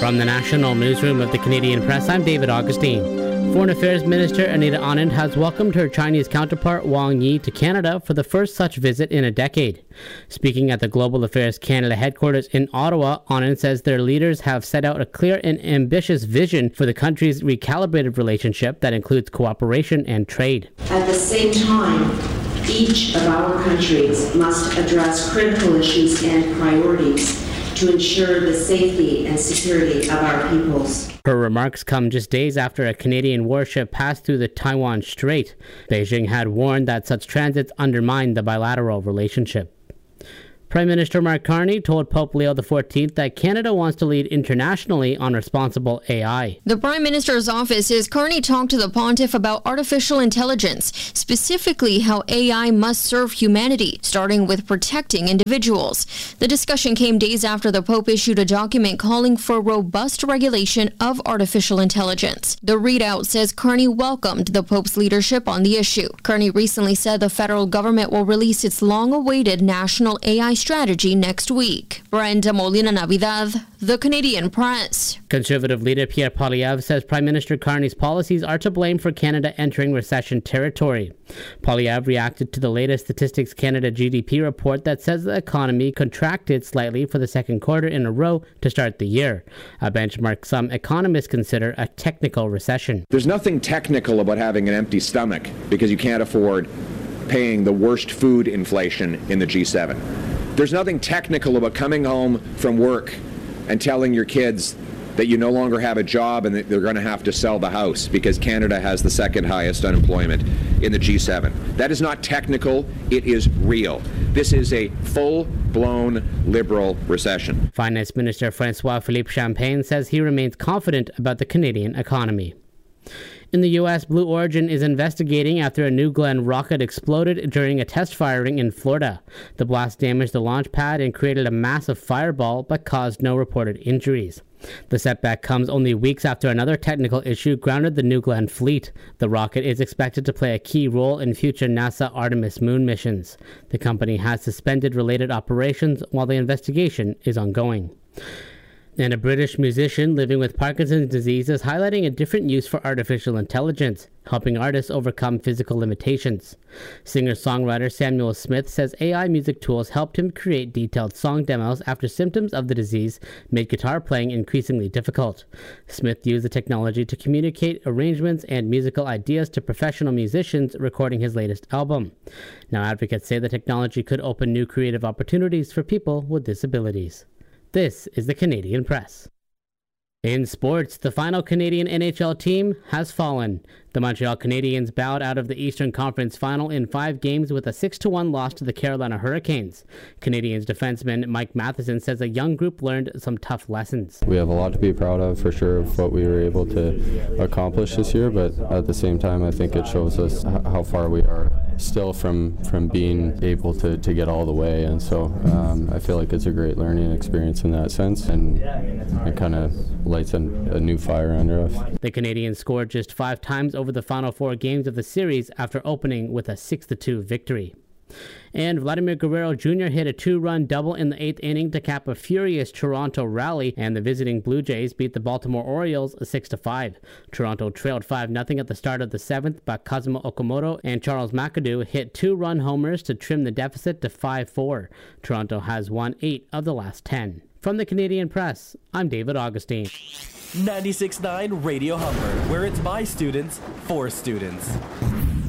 From the National Newsroom of the Canadian Press, I'm David Augustine. Foreign Affairs Minister Anita Anand has welcomed her Chinese counterpart Wang Yi to Canada for the first such visit in a decade. Speaking at the Global Affairs Canada headquarters in Ottawa, Anand says their leaders have set out a clear and ambitious vision for the country's recalibrated relationship that includes cooperation and trade. At the same time, each of our countries must address critical issues and priorities to ensure the safety and security of our peoples. Her remarks come just days after a Canadian warship passed through the Taiwan Strait. Beijing had warned that such transits undermined the bilateral relationship. Prime Minister Mark Carney told Pope Leo XIV that Canada wants to lead internationally on responsible AI. The Prime Minister's office says Carney talked to the pontiff about artificial intelligence, specifically how AI must serve humanity, starting with protecting individuals. The discussion came days after the Pope issued a document calling for robust regulation of artificial intelligence. The readout says Carney welcomed the Pope's leadership on the issue. Carney recently said the federal government will release its long-awaited national AI strategy next week. Brenda Molina Navidad, The Canadian Press. Conservative leader Pierre Poilievre says Prime Minister Carney's policies are to blame for Canada entering recession territory. Poilievre reacted to the latest Statistics Canada GDP report that says the economy contracted slightly for the second quarter in a row to start the year, a benchmark some economists consider a technical recession. There's nothing technical about having an empty stomach because you can't afford paying the worst food inflation in the G7. There's nothing technical about coming home from work and telling your kids that you no longer have a job and that they're going to have to sell the house because Canada has the second highest unemployment in the G7. That is not technical, it is real. This is a full-blown liberal recession. Finance Minister François-Philippe Champagne says he remains confident about the Canadian economy. In the U.S., Blue Origin is investigating after a New Glenn rocket exploded during a test firing in Florida. The blast damaged the launch pad and created a massive fireball, but caused no reported injuries. The setback comes only weeks after another technical issue grounded the New Glenn fleet. The rocket is expected to play a key role in future NASA Artemis moon missions. The company has suspended related operations while the investigation is ongoing. And a British musician living with Parkinson's disease is highlighting a different use for artificial intelligence, helping artists overcome physical limitations. Singer-songwriter Samuel Smith says AI music tools helped him create detailed song demos after symptoms of the disease made guitar playing increasingly difficult. Smith used the technology to communicate arrangements and musical ideas to professional musicians recording his latest album. Now advocates say the technology could open new creative opportunities for people with disabilities. This is the Canadian Press. In sports, the final Canadian NHL team has fallen. The Montreal Canadiens bowed out of the Eastern Conference Final in 5 games with a 6-1 loss to the Carolina Hurricanes. Canadiens defenseman Mike Matheson says a young group learned some tough lessons. We have a lot to be proud of, for sure, of what we were able to accomplish this year, but at the same time, I think it shows us how far we are still from being able to get all the way, and so I feel like it's a great learning experience in that sense, and it kind of lights a new fire under us. The Canadiens scored just 5 times over the final 4 games of the series after opening with a 6-2 victory. And Vladimir Guerrero Jr. hit a 2-run double in the 8th inning to cap a furious Toronto rally, and the visiting Blue Jays beat the Baltimore Orioles 6-5. Toronto trailed 5-0 at the start of the 7th, but Kazuma Okamoto and Charles McAdoo hit 2-run homers to trim the deficit to 5-4. Toronto has won 8 of the last 10. From the Canadian Press, I'm David Augustine. 96.9 Radio Humber, where it's by students, for students.